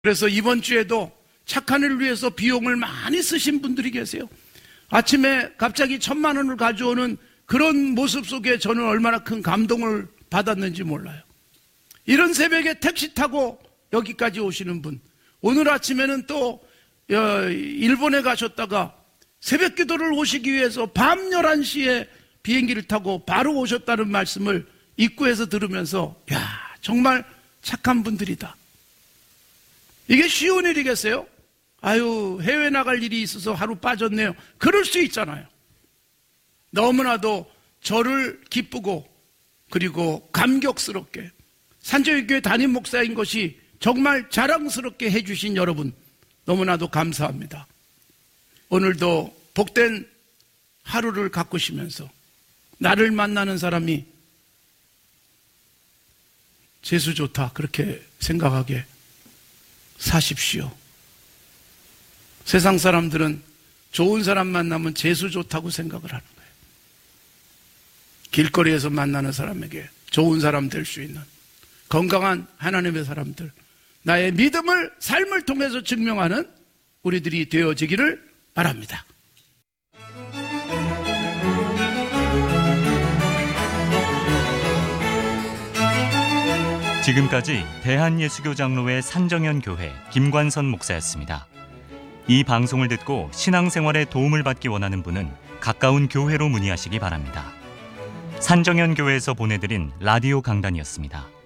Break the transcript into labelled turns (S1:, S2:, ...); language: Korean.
S1: 그래서 이번 주에도 착한 일을 위해서 비용을 많이 쓰신 분들이 계세요. 아침에 갑자기 1,000만 원을 가져오는 그런 모습 속에 저는 얼마나 큰 감동을 받았는지 몰라요. 이런 새벽에 택시 타고 여기까지 오시는 분, 오늘 아침에는 또 일본에 가셨다가 새벽 기도를 오시기 위해서 밤 11시에 비행기를 타고 바로 오셨다는 말씀을 입구에서 들으면서 야, 정말 착한 분들이다. 이게 쉬운 일이겠어요? 아유, 해외 나갈 일이 있어서 하루 빠졌네요. 그럴 수 있잖아요. 너무나도 저를 기쁘고 그리고 감격스럽게 산저유교회 담임 목사인 것이 정말 자랑스럽게 해주신 여러분, 너무나도 감사합니다. 오늘도 복된 하루를 가꾸시면서 나를 만나는 사람이 재수 좋다 그렇게 생각하게 사십시오. 세상 사람들은 좋은 사람 만나면 재수 좋다고 생각을 하는 거예요. 길거리에서 만나는 사람에게 좋은 사람 될 수 있는 건강한 하나님의 사람들, 나의 믿음을 삶을 통해서 증명하는 우리들이 되어지기를 바랍니다.
S2: 지금까지 대한예수교 장로회 산정현 교회 김관선 목사였습니다. 이 방송을 듣고 신앙생활에 도움을 받기 원하는 분은 가까운 교회로 문의하시기 바랍니다. 산정현 교회에서 보내드린 라디오 강단이었습니다.